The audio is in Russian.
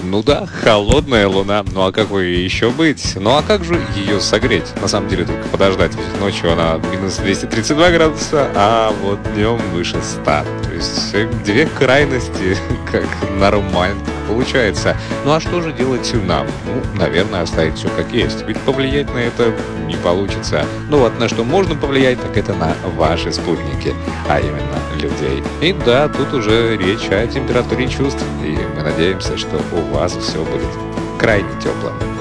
Ну да, холодная луна. Ну а как вы еще быть? Ну а как же ее согреть? На самом деле только подождать. Ведь ночью она минус 232 градуса, а вот днем выше 100. То есть две крайности, как нормально получается. Ну а что же делать нам? Ну, наверное, оставить все как есть. Ведь повлиять на это не получится. Ну вот на что можно повлиять, так это на ваши спутники, а именно людей. И да, тут уже речь о температуре чувств. И мы надеемся, что у вас все будет крайне теплым.